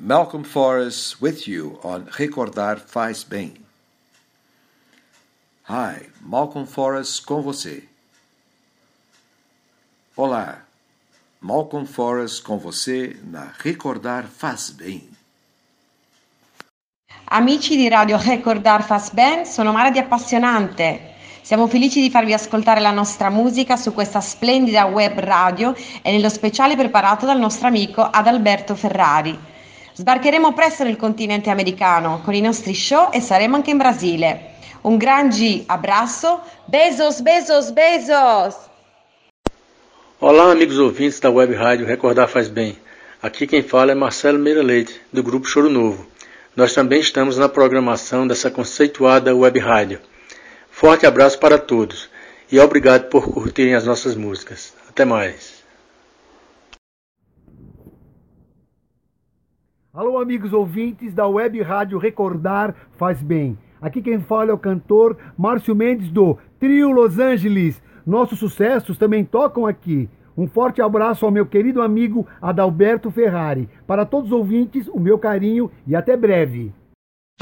Malcolm Forrest with you on Recordar Faz Bem. Hi, Malcolm Forrest com você. Olá, Malcolm Forrest con você na Recordar Faz Bem. Amici di Radio Recordar Faz Bem, sono Mara di Appassionante. Siamo felici di farvi ascoltare la nostra musica su questa splendida web radio e nello speciale preparato dal nostro amico Adalberto Ferrari. Sbarcheremo presto nel continente americano con i nostri show e saremo anche in Brasile. Un grande abraço, beijos, beijos, beijos! Olá, amigos ouvintes da web rádio Recordar Faz Bem. Aqui quem fala é Marcelo Meira Leite, do grupo Choro Novo. Nós também estamos na programação dessa conceituada web rádio. Forte abraço para todos e obrigado por curtirem as nossas músicas. Até mais. Alô, amigos ouvintes da web rádio Recordar Faz Bem. Aqui quem fala é o cantor Márcio Mendes do Trio Los Angeles. Nossos sucessos também tocam aqui. Um forte abraço ao meu querido amigo Adalberto Ferrari. Para todos os ouvintes, o meu carinho e até breve.